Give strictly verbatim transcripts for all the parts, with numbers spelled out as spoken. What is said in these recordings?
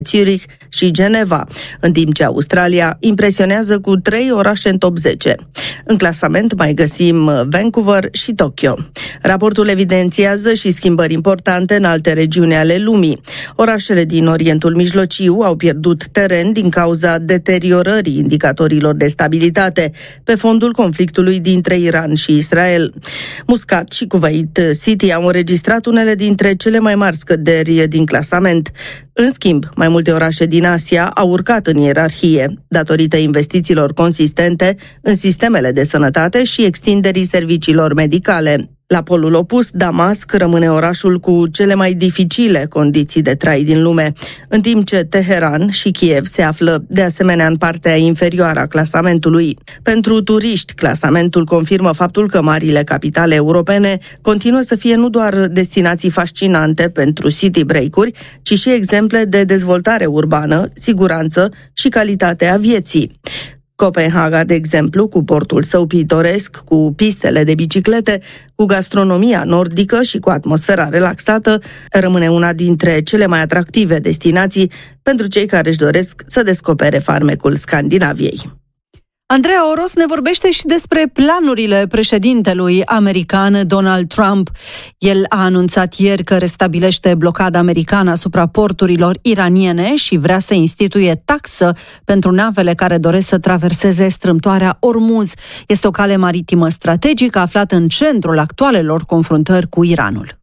Zurich și Geneva, în timp ce Australia impresionează cu trei orașe în top zece. În clasament mai găsim Vancouver și Tokyo. Raportul evidențiază și schimbări importante în alte regiuni ale lumii. Orașele din Orientul Mijlociu au pierdut teren din cauza deteriorării indicatorilor de stabilitate pe fondul conflictului dintre Iran și Israel. Muscat și Kuwait City au înregistrat unele dintre cele mai mari scăderi din clasament. În schimb, mai multe orașe din Asia au urcat în ierarhie, datorită investițiilor consistente în sistemele de sănătate și extinderii serviciilor medicale. La polul opus, Damasc rămâne orașul cu cele mai dificile condiții de trai din lume, în timp ce Teheran și Kiev se află de asemenea în partea inferioară a clasamentului. Pentru turiști, clasamentul confirmă faptul că marile capitale europene continuă să fie nu doar destinații fascinante pentru city break-uri, ci și exemple de dezvoltare urbană, siguranță și calitate a vieții. Copenhaga, de exemplu, cu portul său pitoresc, cu pistele de biciclete, cu gastronomia nordică și cu atmosfera relaxată, rămâne una dintre cele mai atractive destinații pentru cei care își doresc să descopere farmecul Scandinaviei. Andreea Oros ne vorbește și despre planurile președintelui american Donald Trump. El a anunțat ieri că restabilește blocada americană asupra porturilor iraniene și vrea să instituie taxă pentru navele care doresc să traverseze strâmtoarea Ormuz. Este o cale maritimă strategică aflată în centrul actualelor confruntări cu Iranul.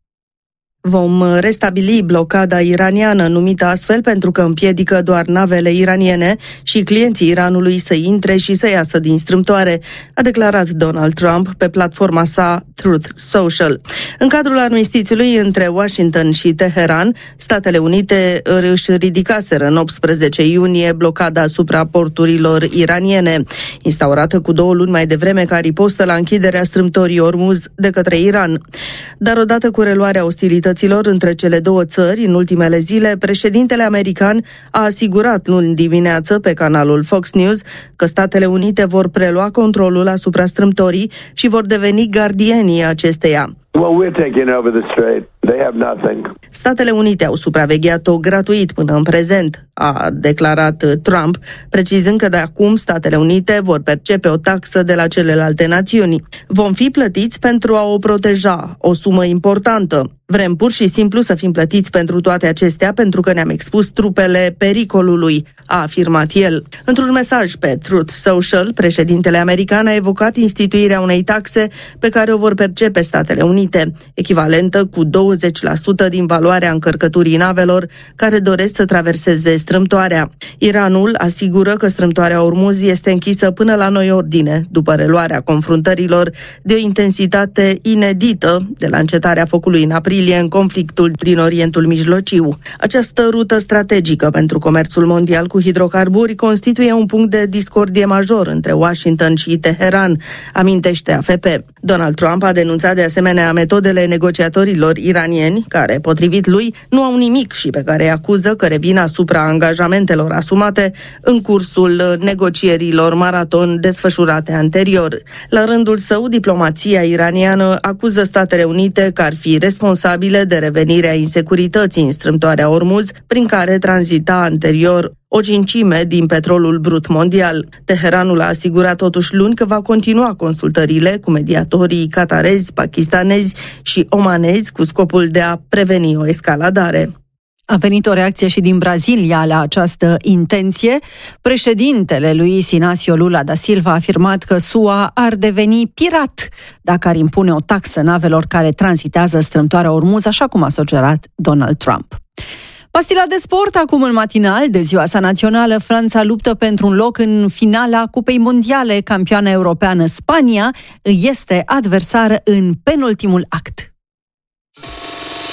Vom restabili blocada iraniană, numită astfel pentru că împiedică doar navele iraniene și clienții Iranului să intre și să iasă din strâmtoare, a declarat Donald Trump pe platforma sa Truth Social. În cadrul armistițiului între Washington și Teheran, Statele Unite își ridicaseră în optsprezece iunie blocada asupra porturilor iraniene, instaurată cu două luni mai devreme ca ripostă la închiderea strâmtorii Ormuz de către Iran. Dar odată cu reluarea ostilităților între cele două țări, în ultimele zile, președintele american a asigurat luni dimineață pe canalul Fox News că Statele Unite vor prelua controlul asupra strâmtorii și vor deveni gardienii acesteia. Well, we're taking over the strait. They have nothing. Statele Unite au supravegheat-o gratuit până în prezent, a declarat Trump, precizând că de acum Statele Unite vor percepe o taxă de la celelalte națiuni. Vom fi plătiți pentru a o proteja, o sumă importantă. Vrem pur și simplu să fim plătiți pentru toate acestea pentru că ne-am expus trupele pericolului, a afirmat el. Într-un mesaj pe Truth Social, președintele american a evocat instituirea unei taxe pe care o vor percepe Statele Unite, echivalentă cu douăzeci la sută din valoarea încărcăturii navelor care doresc să traverseze strâmtoarea. Iranul asigură că strâmtoarea Ormuz este închisă până la noi ordine, după reluarea confruntărilor de o intensitate inedită de la încetarea focului în aprilie în conflictul din Orientul Mijlociu. Această rută strategică pentru comerțul mondial cu hidrocarburi constituie un punct de discordie major între Washington și Teheran, amintește A F P. Donald Trump a denunțat de asemenea metodele negociatorilor iranieni, care, potrivit lui, nu au nimic și pe care îi acuză că revin asupra angajamentelor asumate în cursul negocierilor maraton desfășurate anterior. La rândul său, diplomația iraniană acuză Statele Unite că ar fi responsabile de revenirea insecurității în strâmtoarea Ormuz, prin care tranzita anterior o cincime din petrolul brut mondial. Teheranul a asigurat totuși luni că va continua consultările cu mediatorii qatarezi, pakistanezi și omanezi cu scopul de a preveni o escaladare. A venit o reacție și din Brazilia la această intenție. Președintele Luiz Inácio Lula da Silva a afirmat că S U A ar deveni pirat dacă ar impune o taxă navelor care tranzitează strâmtoarea Ormuz, așa cum a sugerat Donald Trump. Pastila de sport, acum în matinal de ziua sa națională, Franța luptă pentru un loc în finala Cupei Mondiale. Campioana europeană Spania este adversară în penultimul act.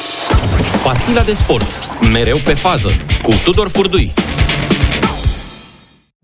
Pastila de sport, mereu pe fază, cu Tudor Furdui.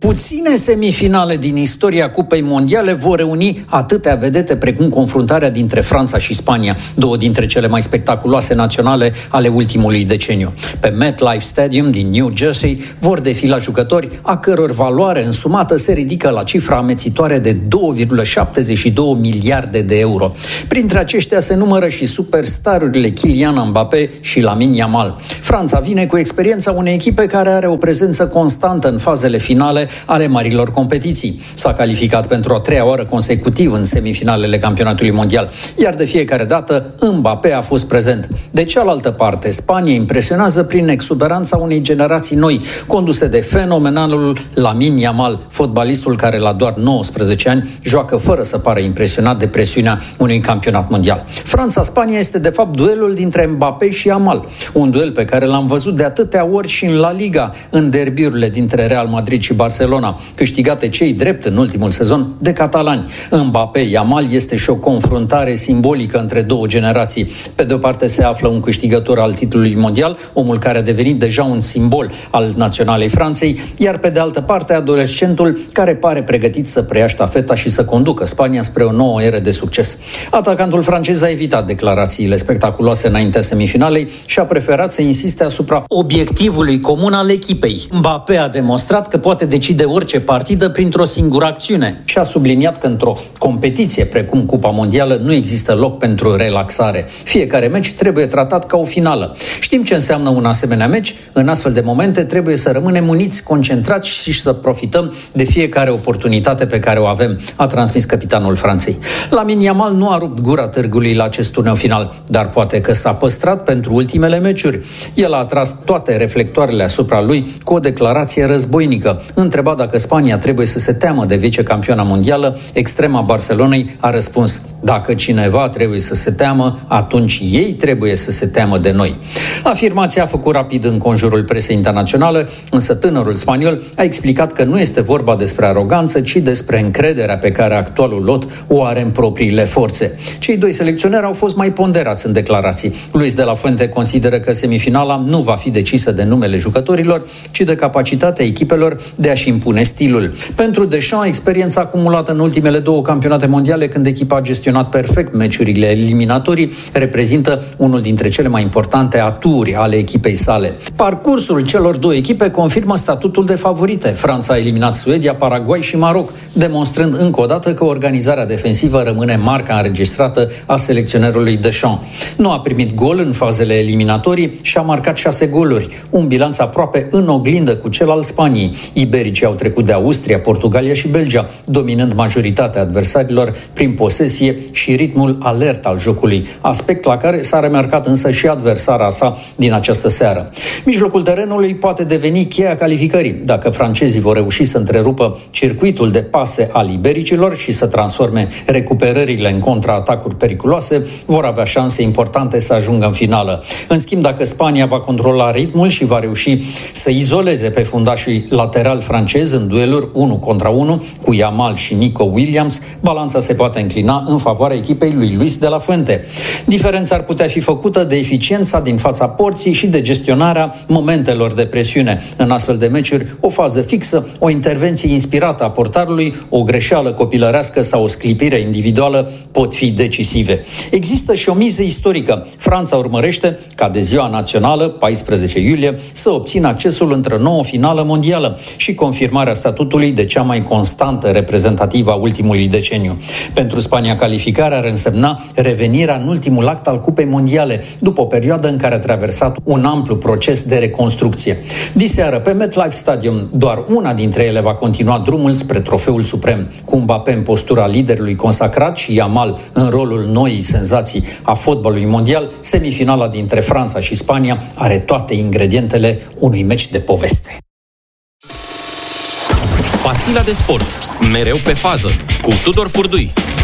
Puține semifinale din istoria Cupei Mondiale vor reuni atâtea vedete precum confruntarea dintre Franța și Spania, două dintre cele mai spectaculoase naționale ale ultimului deceniu. Pe MetLife Stadium din New Jersey vor defila jucători a căror valoare însumată se ridică la cifra amețitoare de două virgulă șaptezeci și două miliarde de euro. Printre aceștia se numără și superstarurile Kylian Mbappé și Lamine Yamal. Franța vine cu experiența unei echipe care are o prezență constantă în fazele finale ale marilor competiții. S-a calificat pentru a treia oară consecutiv în semifinalele campionatului mondial, iar de fiecare dată Mbappé a fost prezent. De cealaltă parte, Spania impresionează prin exuberanța unei generații noi, conduse de fenomenalul Lamine Yamal, fotbalistul care la doar nouăsprezece ani joacă fără să pară impresionat de presiunea unui campionat mondial. Franța-Spania este de fapt duelul dintre Mbappé și Yamal, un duel pe care l-am văzut de atâtea ori și în La Liga, în derbiurile dintre Real Madrid și Barcelona, câștigate cei drept în ultimul sezon de catalani. Mbappé-Yamal este și o confruntare simbolică între două generații. Pe de o parte se află un câștigător al titlului mondial, omul care a devenit deja un simbol al naționalei Franței, iar pe de altă parte adolescentul care pare pregătit să preia ștafeta și să conducă Spania spre o nouă eră de succes. Atacantul francez a evitat declarațiile spectaculoase înaintea semifinalei și a preferat să insiste asupra obiectivului comun al echipei. Mbappé a demonstrat că poate decide orice partidă printr-o singură acțiune și a subliniat că într-o competiție precum Cupa Mondială nu există loc pentru relaxare. Fiecare meci trebuie tratat ca o finală. Știm ce înseamnă un asemenea meci. În astfel de momente trebuie să rămânem uniți, concentrați și să profităm de fiecare oportunitate pe care o avem, a transmis capitanul Franței. Lamine Yamal nu a rupt gura târgului la acest turneu final, dar poate că s-a păstrat pentru ultimele meciuri. El a atras toate reflectoarele asupra lui cu o declarație războinică. Întrebat dacă Spania trebuie să se teamă de vicecampioana mondială, extrema Barcelonei a răspuns: dacă cineva trebuie să se teamă, atunci ei trebuie să se teamă de noi. Afirmația a făcut rapid în conjurul presei internaționale, însă tânărul spaniol a explicat că nu este vorba despre aroganță, ci despre încrederea pe care actualul lot o are în propriile forțe. Cei doi selecționeri au fost mai ponderați în declarații. Luis de la Fuente consideră că semifinala nu va fi decisă de numele jucătorilor, ci de capacitatea echipelor de a-și impune stilul. Pentru Deschamps, experiența acumulată în ultimele două campionate mondiale, când echipa a gestionat perfect meciurile eliminatorii, reprezintă unul dintre cele mai importante aturi ale echipei sale. Parcursul celor două echipe confirmă statutul de favorite. Franța a eliminat Suedia, Paraguay și Maroc, demonstrând încă o dată că organizarea defensivă rămâne marca înregistrată a selecționerului Deschamps. Nu a primit gol în fazele eliminatorii și a marcat șase goluri, un bilanț aproape în oglindă cu cel al Spaniei. Ibericii au trecut de Austria, Portugalia și Belgia, dominând majoritatea adversarilor prin posesie și ritmul alert al jocului, aspect la care s-a remarcat însă și adversara sa din această seară. Mijlocul terenului poate deveni cheia calificării. Dacă francezii vor reuși să întrerupă circuitul de pase al ibericilor și să transforme recuperările în contraatacuri periculoase, vor avea șanse importante să ajungă în finală. În schimb, dacă Spania va controla ritmul și va reuși să izoleze pe fundașii lateral francezi în dueluri unu contra unu cu Yamal și Nico Williams, balanța se poate înclina în favoarea echipei lui Luis de la Fuente. Diferența ar putea fi făcută de eficiența din fața porții și de gestionarea momentelor de presiune. În astfel de meciuri, o fază fixă, o intervenție inspirată a portarului, o greșeală copilărească sau o sclipire individuală pot fi decisive. Există și o miză istorică. Franța urmărește, ca de ziua națională, paisprezece iulie, să obțină accesul într-o nouă finală mondială și confirmarea statutului de cea mai constantă reprezentativă a ultimului deceniu. Pentru Spania, calificarea ar însemna revenirea în ultimul act al Cupei Mondiale, după o perioadă în care a traversat un amplu proces de reconstrucție. Diseară, pe MetLife Stadium, doar una dintre ele va continua drumul spre trofeul suprem, cu Mbappé în postura liderului consacrat și Yamal în rolul noii senzații a fotbalului mondial. Semifinala dintre Franța și Spania are toate ingredientele unui meci de poveste. Pastila de sport, mereu pe fază, cu Tudor Furdui.